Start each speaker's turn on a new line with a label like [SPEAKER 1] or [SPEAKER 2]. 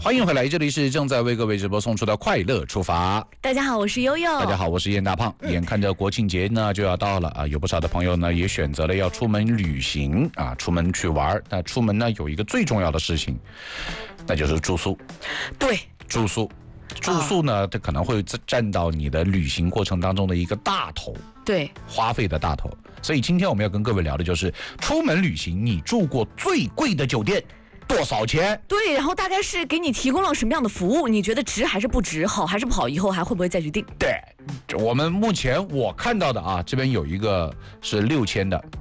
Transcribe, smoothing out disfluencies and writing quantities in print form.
[SPEAKER 1] 欢迎回来，这里是正在为各位直播送出的快乐出发。
[SPEAKER 2] 大家好，我是悠悠。
[SPEAKER 1] 大家好，我是燕大胖。眼看着国庆节呢就要到了啊，有不少的朋友呢也选择了要出门旅行啊，出门去玩。那出门呢有一个最重要的事情，那就是住宿。
[SPEAKER 2] 对，
[SPEAKER 1] 住宿呢，它可能会占到你的旅行过程当中的一个大头，
[SPEAKER 2] 对，
[SPEAKER 1] 花费的大头。所以今天我们要跟各位聊的就是出门旅行，你住过最贵的酒店多少钱？
[SPEAKER 2] 对，然后大概是给你提供了什么样的服务？你觉得值还是不值？好还是不好？以后还会不会再去订？
[SPEAKER 1] 对，我们目前我看到的啊，这边有一个是6000的。